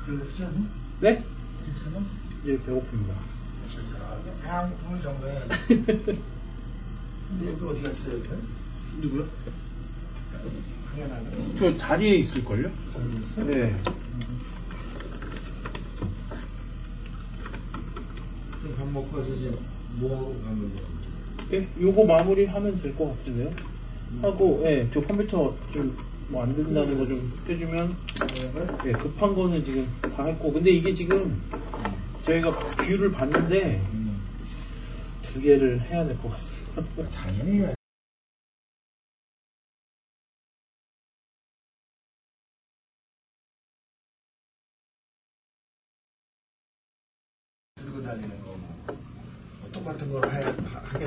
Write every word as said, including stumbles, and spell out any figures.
그렇지 않아? 네? 괜찮아? 이제 배고픕니다. 배 어느 정도야? 근데 여기 어디 갔어요? 여기? 누구요? 당연하네. 저 자리에 있을걸요? 어디 있어? 네. 밥 먹고 와서 이제 뭐 하고 가면 돼? 예, 요거 마무리 하면 될 것 같은데요? 음. 하고, 예, 저 컴퓨터 좀 뭐 안 된다는 거 좀 해주면, 예, 급한 거는 지금 다 했고, 근데 이게 지금 저희가 뷰를 봤는데 음. 두 개를 해야 될 것 같습니다. 당연히 해야지. 들고 다니는 거 뭐. 똑같은 걸 해야